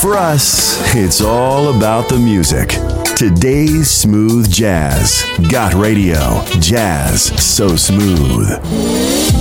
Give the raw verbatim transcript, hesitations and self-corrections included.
For us, it's all about the music. Today's smooth jazz. Got radio. Jazz so smooth.